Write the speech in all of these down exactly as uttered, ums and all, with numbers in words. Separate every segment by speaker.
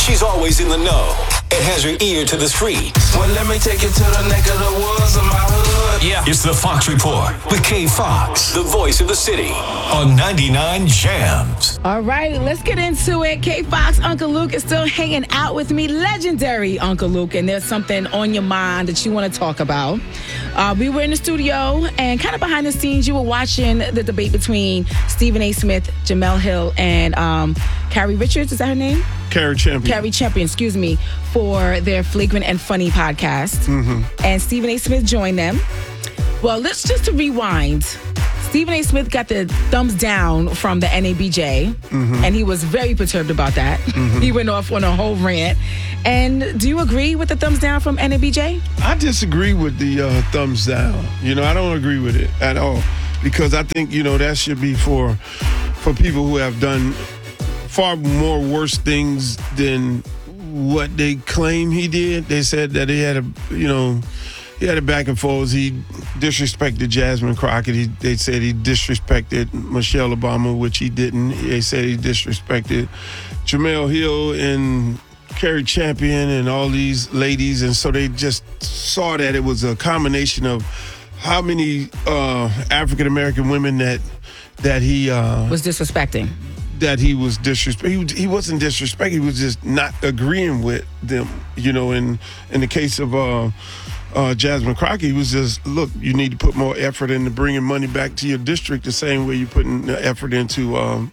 Speaker 1: She's always in the know and has her ear to the streets.
Speaker 2: Well, let me take you to the neck of the woods of my hood.
Speaker 1: Yeah. It's the Fox Report with Kay Fox, the voice of the city, on ninety-nine Jams.
Speaker 3: All right, let's get into it. Kay Fox, Uncle Luke is still hanging out with me. Legendary Uncle Luke, and there's something on your mind that you want to talk about. Uh, we were in the studio, and kind of behind the scenes, you were watching the debate between Stephen A. Smith, Jemele Hill, and um, Carrie Richards. Is that her name?
Speaker 4: Cari Champion.
Speaker 3: Cari Champion, excuse me, for their Flagrant and Funny podcast.
Speaker 4: Mm-hmm.
Speaker 3: And Stephen A. Smith joined them. Well, let's just to rewind. Stephen A. Smith got the thumbs down from the N A B J, mm-hmm. and he was very perturbed about that. Mm-hmm. He went off on a whole rant. And do you agree with the thumbs down from N A B J?
Speaker 4: I disagree with the uh, thumbs down. You know, I don't agree with it at all, because I think, you know, that should be for for people who have done far more worse things than what they claim he did. They said that he had a, you know, he had a back and forth. He disrespected Jasmine Crockett. He, they said he disrespected Michelle Obama, which he didn't. They said he disrespected Jemele Hill and Cari Champion and all these ladies. And so they just saw that it was a combination of how many uh, African-American women that that he uh,
Speaker 3: was disrespecting.
Speaker 4: That he was disrespect. He, he wasn't disrespecting. He was just not agreeing with them. You know, in in the case of uh, uh, Jasmine Crockett, he was just, look, you need to put more effort into bringing money back to your district the same way you're putting effort into um,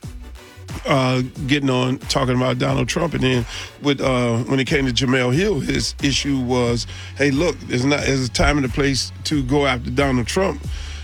Speaker 4: uh, getting on talking about Donald Trump. And then with uh, when it came to Jemele Hill, his issue was, hey, look, there's not there's a time and a place to go after Donald Trump,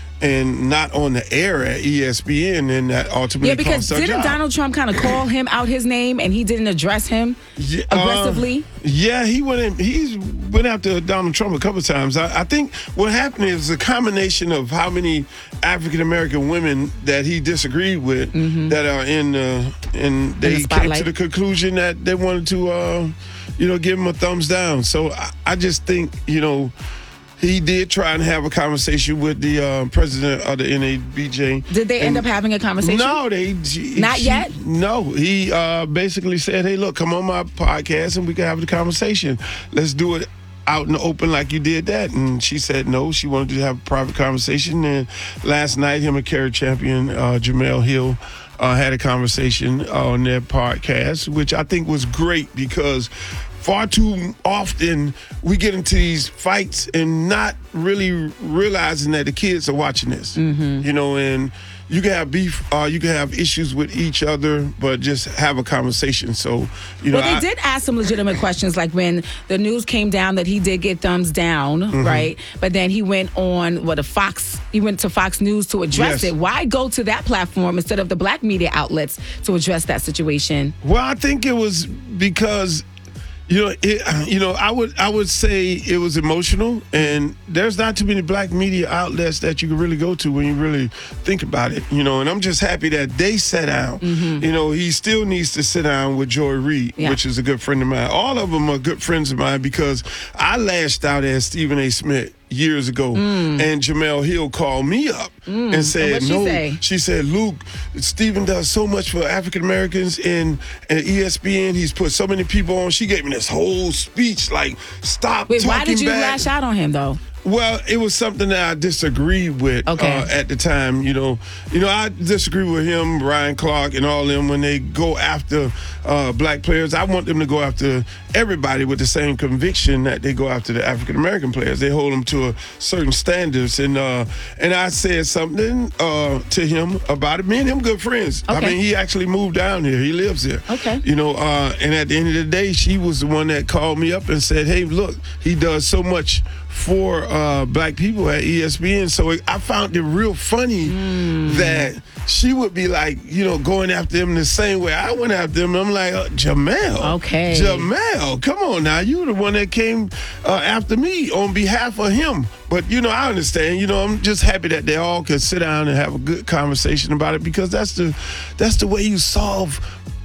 Speaker 4: and not on the air at E S P N, and that ultimately
Speaker 3: yeah, because
Speaker 4: didn't
Speaker 3: job. Donald Trump kind of call him out his name, and he didn't address him
Speaker 4: yeah,
Speaker 3: aggressively?
Speaker 4: Uh, yeah, he went in, he's went after Donald Trump a couple of times. I, I think what happened is a combination of how many African American women that he disagreed with mm-hmm. that are in, uh, and they
Speaker 3: in the
Speaker 4: came to the conclusion that they wanted to, uh, you know, give him a thumbs down. So I, I just think, you know, he did try and have a conversation with the uh, president of the N A B J.
Speaker 3: Did they end up having a conversation?
Speaker 4: No, they
Speaker 3: not
Speaker 4: she,
Speaker 3: yet.
Speaker 4: No, he uh, basically said, "Hey, look, come on my podcast and we can have the conversation. Let's do it out in the open like you did that." And she said no. She wanted to have a private conversation. And last night, him and Cari Champion, uh, Jemele Hill, uh, had a conversation on their podcast, which I think was great, because far too often we get into these fights and not really realizing that the kids are watching this. Mm-hmm. You know, and you can have beef, uh, you can have issues with each other, but just have a conversation. So, you know,
Speaker 3: well, they
Speaker 4: I,
Speaker 3: did ask some legitimate questions, like when the news came down that he did get thumbs down, mm-hmm. right? But then he went on what a Fox, he went to Fox News to address
Speaker 4: yes.
Speaker 3: it. Why go to that platform instead of the black media outlets to address that situation?
Speaker 4: Well, I think it was because, You know, it, you know, I would I would say it was emotional, and there's not too many black media outlets that you can really go to when you really think about it. You know, and I'm just happy that they sat down. Mm-hmm. You know, he still needs to sit down with Joy Reid, yeah. which is a good friend of mine. All of them are good friends of mine, because I lashed out at Stephen A. Smith years ago, mm. and Jemele Hill called me up mm. and said,
Speaker 3: and
Speaker 4: no,
Speaker 3: she, say?
Speaker 4: she said, Luke, Stephen does so much for African Americans in, in E S P N. He's put so many people on. She gave me this whole speech, like, stop
Speaker 3: Wait,
Speaker 4: talking
Speaker 3: why did you
Speaker 4: back.
Speaker 3: lash out on him, though?
Speaker 4: Well, it was something that I disagreed with
Speaker 3: okay.
Speaker 4: uh, at the time. You know, you know, I disagree with him, Ryan Clark, and all them when they go after uh, black players. I want them to go after everybody with the same conviction that they go after the African American players. They hold them to a certain standards, and uh, and I said something uh, to him about it. Me and him good friends.
Speaker 3: Okay.
Speaker 4: I mean, he actually moved down here. He lives here.
Speaker 3: Okay.
Speaker 4: You know, uh, and at the end of the day, she was the one that called me up and said, "Hey, look, he does so much for uh, black people at E S P N." So I found it real funny mm. that she would be like, you know, going after them the same way I went after them. I'm like, uh, Jemele.
Speaker 3: Okay.
Speaker 4: Jemele, come on now. You the one that came uh, after me on behalf of him. But, you know, I understand. You know, I'm just happy that they all could sit down and have a good conversation about it, because that's the that's the way you solve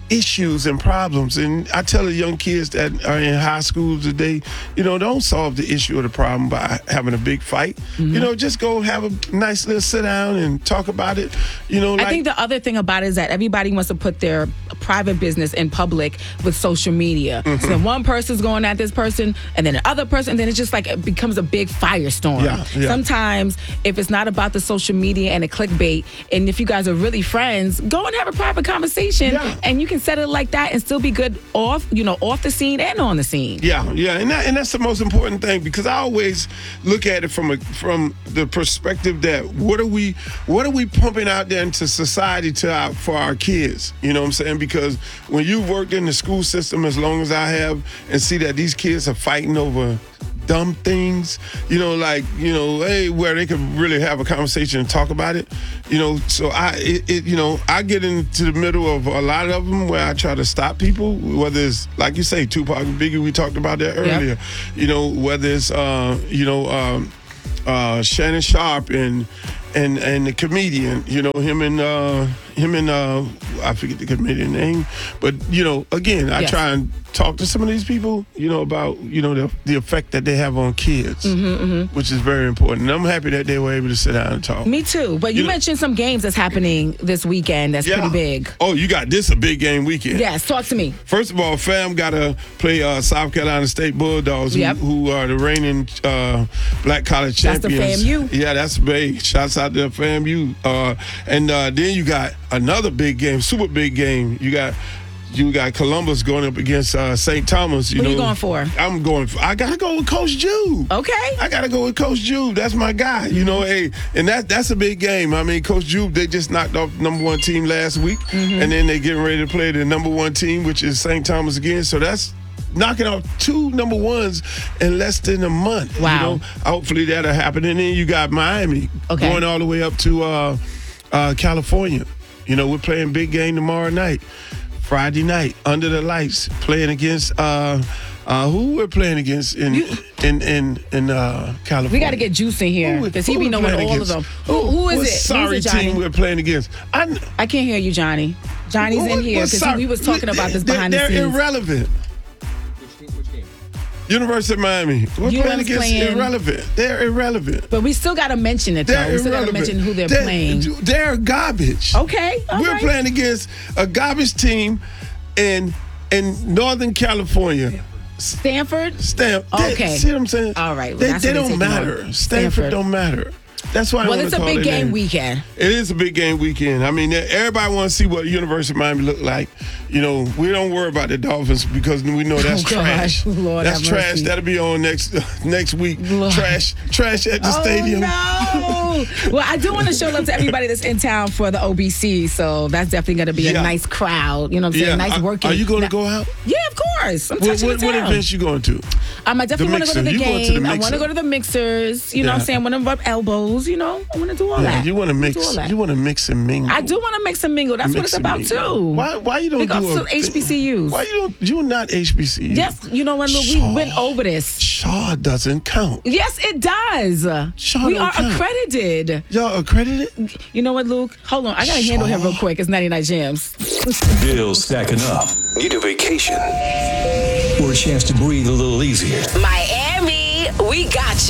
Speaker 4: issues and problems. And I tell the young kids that are in high schools today, you know, don't solve the issue of the problem by having a big fight. Mm-hmm. You know, just go have a nice little sit down and talk about it. You know, like,
Speaker 3: I think the other thing about it is that everybody wants to put their private business in public with social media. Mm-hmm. So then one person's going at this person, and then the other person, and then it's just like it becomes a big firestorm.
Speaker 4: Yeah, yeah.
Speaker 3: Sometimes, if it's not about the social media and the clickbait, and if you guys are really friends, go and have a private conversation,
Speaker 4: Yeah.
Speaker 3: and you can set it like that and still be good off, you know, off the scene and on the scene.
Speaker 4: Yeah, yeah, and that, and that's the most important thing, because I always look at it from a from the perspective that what are we what are we pumping out there into society to our, for our kids? You know what I'm saying? Because when you've worked in the school system as long as I have, and see that these kids are fighting over dumb things, you know, like, you know, hey, where they could really have a conversation and talk about it, you know. So I, it, it, you know, I get into the middle of a lot of them where I try to stop people, whether it's, like you say, Tupac and Biggie, we talked about that earlier,
Speaker 3: Yep.
Speaker 4: you know, whether it's, uh, you know, um, uh, Shannon Sharp and, and, and the comedian, you know, him and, uh, him and, uh, I forget the comedian name, but, you know, again, I
Speaker 3: Yes.
Speaker 4: try and talk to some of these people, you know, about, you know, the, the effect that they have on kids,
Speaker 3: Mm-hmm, mm-hmm.
Speaker 4: which is very important. And I'm happy that they were able to sit down and talk.
Speaker 3: Me too. But you,
Speaker 4: You know-
Speaker 3: mentioned some games that's happening this weekend that's
Speaker 4: Yeah.
Speaker 3: pretty big.
Speaker 4: Oh, you got this a big game weekend.
Speaker 3: Yes, talk to me.
Speaker 4: First of all, fam got to play uh, South Carolina State Bulldogs, who,
Speaker 3: Yep.
Speaker 4: who are the reigning uh, black college
Speaker 3: That's the
Speaker 4: champions.
Speaker 3: FAMU.
Speaker 4: Yeah, that's big. Shouts out to FAMU. Uh, and uh, then you got another big game, super big game. You got you got Columbus going up against uh, Saint Thomas. You
Speaker 3: Who
Speaker 4: know,
Speaker 3: you going for?
Speaker 4: I'm going. For, I gotta go with Coach Jude.
Speaker 3: Okay.
Speaker 4: I gotta go with Coach Jude. That's my guy. You know, hey, and that that's a big game. I mean, Coach Jude, they just knocked off number one team last week,
Speaker 3: Mm-hmm.
Speaker 4: and then they getting ready to play the number one team, which is Saint Thomas again. So that's knocking off two number ones in less than a month.
Speaker 3: Wow.
Speaker 4: You know, hopefully that'll happen. And then you got Miami
Speaker 3: Okay.
Speaker 4: going all the way up to uh, uh, California. You know, we're playing big game tomorrow night, Friday night, under the lights, playing against uh, uh, who we're playing against in
Speaker 3: You-
Speaker 4: in in in uh, California.
Speaker 3: We got to get Juice in here
Speaker 4: Who we-
Speaker 3: because he
Speaker 4: who
Speaker 3: be
Speaker 4: we
Speaker 3: knowing
Speaker 4: playing
Speaker 3: all
Speaker 4: against?
Speaker 3: of them. Who, who is
Speaker 4: what
Speaker 3: it?
Speaker 4: Sorry
Speaker 3: Who's it, Johnny?
Speaker 4: team we're playing against. I,
Speaker 3: I can't hear you, Johnny. Johnny's in
Speaker 4: what-
Speaker 3: here
Speaker 4: what
Speaker 3: because
Speaker 4: sorry-
Speaker 3: we was talking about this
Speaker 4: they're-
Speaker 3: behind the
Speaker 4: they're
Speaker 3: scenes.
Speaker 4: irrelevant. University of Miami. We're
Speaker 3: U M's
Speaker 4: playing against
Speaker 3: playing-
Speaker 4: irrelevant. They're irrelevant.
Speaker 3: But we still got to mention it, though.
Speaker 4: They're
Speaker 3: We still got to
Speaker 4: irrelevant.
Speaker 3: mention who they're,
Speaker 4: they're
Speaker 3: playing.
Speaker 4: They're garbage.
Speaker 3: Okay. all
Speaker 4: We're
Speaker 3: right.
Speaker 4: playing against a garbage team in in Northern California.
Speaker 3: Stanford?
Speaker 4: Stamp.
Speaker 3: Okay.
Speaker 4: See what I'm saying?
Speaker 3: All right. Well,
Speaker 4: They,
Speaker 3: that's
Speaker 4: they
Speaker 3: what they
Speaker 4: don't
Speaker 3: taking
Speaker 4: matter.
Speaker 3: on.
Speaker 4: Stanford,
Speaker 3: Stanford.
Speaker 4: don't matter. That's why I
Speaker 3: Well,
Speaker 4: wanna
Speaker 3: it's a
Speaker 4: call
Speaker 3: big
Speaker 4: their
Speaker 3: game
Speaker 4: name.
Speaker 3: weekend.
Speaker 4: It is a big game weekend. I mean, everybody wants to see what University of Miami look like. You know, we don't worry about the Dolphins because we know that's
Speaker 3: Oh, God.
Speaker 4: trash.
Speaker 3: Lord
Speaker 4: that's
Speaker 3: have
Speaker 4: trash.
Speaker 3: mercy.
Speaker 4: That'll be on next next week.
Speaker 3: Lord.
Speaker 4: Trash, trash at the
Speaker 3: Oh,
Speaker 4: stadium.
Speaker 3: no. Well, I do want to show love to everybody that's in town for the O B C, so that's definitely going to be
Speaker 4: Yeah.
Speaker 3: a nice crowd. You know what I'm saying?
Speaker 4: Yeah.
Speaker 3: Nice
Speaker 4: Are-
Speaker 3: working.
Speaker 4: Are you going to
Speaker 3: Now-
Speaker 4: go out?
Speaker 3: Yeah, of course. I'm
Speaker 4: What,
Speaker 3: touching
Speaker 4: what,
Speaker 3: the
Speaker 4: what
Speaker 3: town.
Speaker 4: events you going to?
Speaker 3: Um, I definitely want to go to the
Speaker 4: mixer. You going
Speaker 3: game.
Speaker 4: to the
Speaker 3: I want to
Speaker 4: mixer.
Speaker 3: go to the mixers. You know what I'm
Speaker 4: Yeah.
Speaker 3: saying? I want to rub elbows. You know, I want to do all
Speaker 4: Yeah,
Speaker 3: that.
Speaker 4: you want to
Speaker 3: I wanna
Speaker 4: mix.
Speaker 3: do all that.
Speaker 4: You want to mix and mingle.
Speaker 3: I do want to mix and mingle. That's what
Speaker 4: Mix
Speaker 3: it's
Speaker 4: and
Speaker 3: about
Speaker 4: mingle.
Speaker 3: too.
Speaker 4: Why? Why you don't
Speaker 3: Big
Speaker 4: do
Speaker 3: ups
Speaker 4: a
Speaker 3: to H B C Us.
Speaker 4: Why you don't? You're not H B C U.
Speaker 3: Yes, you know what? Look, we
Speaker 4: Shaw.
Speaker 3: went over this.
Speaker 4: Shaw doesn't count.
Speaker 3: Yes, it does.
Speaker 4: Shaw
Speaker 3: we
Speaker 4: don't
Speaker 3: are
Speaker 4: count.
Speaker 3: accredited.
Speaker 4: Y'all accredited?
Speaker 3: You know what, Luke? Hold on. I got to handle him
Speaker 4: Shaw.
Speaker 3: real quick. It's ninety-nine Jams.
Speaker 1: Bills stacking up. Need a vacation or a chance to breathe a little easier.
Speaker 5: Miami, we got you.